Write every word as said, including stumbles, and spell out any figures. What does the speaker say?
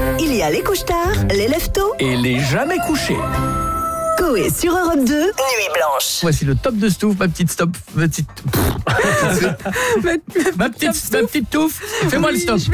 Il y a les couche-tard, les lève-tôt Et les jamais couchés. Coé sur Europe deux, Nuit Blanche. Voici le top de Stouff, ma petite stop, ma petite, ma petite, ma petite touffe. Fais-moi le stop.